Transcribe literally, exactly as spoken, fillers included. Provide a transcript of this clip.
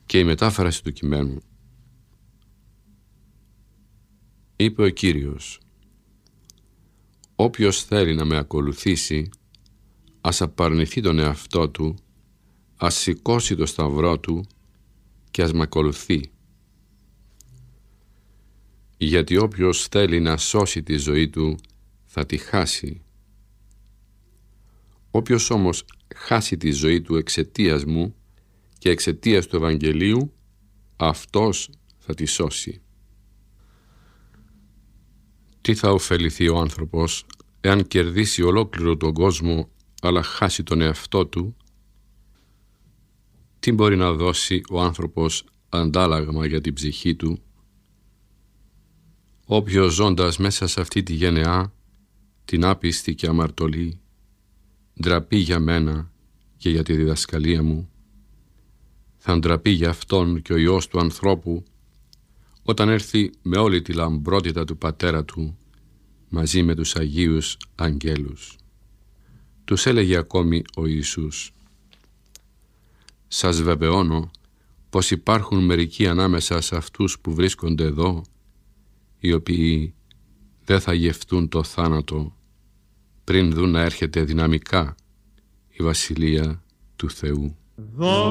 Και η μετάφραση του κειμένου. Είπε ο Κύριος: όποιος θέλει να με ακολουθήσει, ας απαρνηθεί τον εαυτό του, ας σηκώσει το σταυρό του και ας με ακολουθεί. Γιατί όποιος θέλει να σώσει τη ζωή του, θα τη χάσει. Όποιος όμως χάσει τη ζωή του εξαιτίας μου και εξαιτίας του Ευαγγελίου, αυτός θα τη σώσει. Τι θα ωφεληθεί ο άνθρωπος εάν κερδίσει ολόκληρο τον κόσμο αλλά χάσει τον εαυτό του? Τι μπορεί να δώσει ο άνθρωπος αντάλλαγμα για την ψυχή του? Όποιος ζώντας μέσα σε αυτή τη γενεά, την άπιστη και αμαρτωλή, ντραπεί για μένα και για τη διδασκαλία μου, θα ντραπεί για αυτόν και ο Υιός του ανθρώπου όταν έρθει με όλη τη λαμπρότητα του Πατέρα του μαζί με τους Αγίους Αγγέλους. Τους έλεγε ακόμη ο Ιησούς: σας βεβαιώνω πως υπάρχουν μερικοί ανάμεσα σε αυτούς που βρίσκονται εδώ, οι οποίοι δεν θα γευτούν το θάνατο πριν δουν να έρχεται δυναμικά η Βασιλεία του Θεού.